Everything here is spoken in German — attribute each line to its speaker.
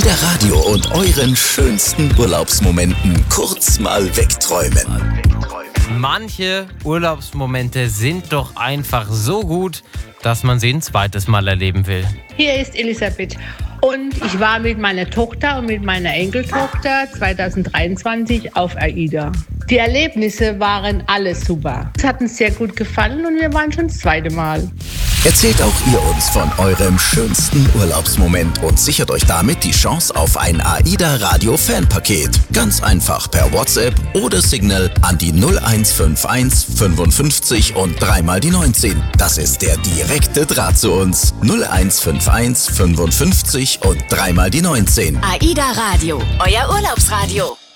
Speaker 1: AIDA Radio und euren schönsten Urlaubsmomenten kurz mal wegträumen.
Speaker 2: Manche Urlaubsmomente sind doch einfach so gut, dass man sie ein zweites Mal erleben will.
Speaker 3: Hier ist Elisabeth und ich war mit meiner Tochter und mit meiner Enkeltochter 2023 auf AIDA. Die Erlebnisse waren alles super. Es hat uns sehr gut gefallen und wir waren schon das zweite Mal.
Speaker 1: Erzählt auch ihr uns von eurem schönsten Urlaubsmoment und sichert euch damit die Chance auf ein AIDA Radio Fanpaket. Ganz einfach per WhatsApp oder Signal an die 0151 55 und 3 mal die 19. Das ist der direkte Draht zu uns. 0151 55 und 3 mal die 19.
Speaker 4: AIDA Radio, euer Urlaubsradio.